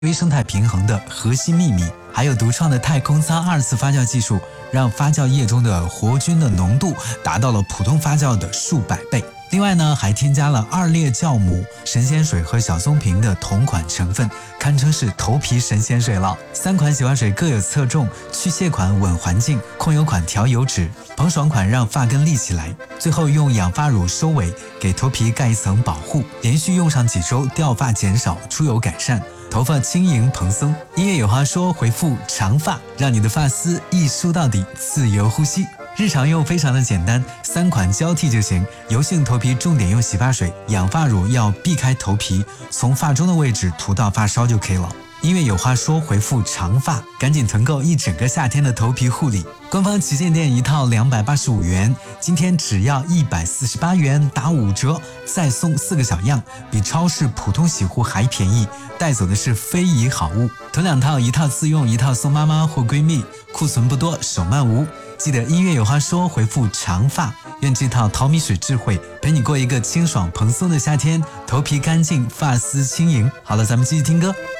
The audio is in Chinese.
微生态平衡的核心秘密，还有独创的太空舱2次发酵技术，让发酵液中的活菌的浓度达到了普通发酵的数百倍。另外呢，还添加了2列酵母、神仙水和小松瓶的同款成分，堪称是头皮神仙水了。3款洗发水各有侧重，去屑款稳环境，控油款调油脂，蓬爽款让发根立起来。最后用养发乳收尾，给头皮盖一层保护，连续用上几周，掉发减少，出油改善，头发轻盈蓬松。音乐有话说，回复长发，让你的发丝一梳到底，自由呼吸。日常用非常的简单，3款交替就行。油性头皮重点用洗发水，养发乳要避开头皮，从发中的位置涂到发梢就可以了。音乐有话说，回复长发，赶紧囤购一整个夏天的头皮护理。官方旗舰店一套285元，今天只要148元，打5折，再送4个小样，比超市普通洗护还便宜。带走的是非遗好物，囤2套，一套自用，一套送妈妈或闺蜜，库存不多，手慢无。记得音乐有话说，回复长发，愿这套淘米水智慧陪你过一个清爽蓬松的夏天，头皮干净，发丝轻盈。好了，咱们继续听歌。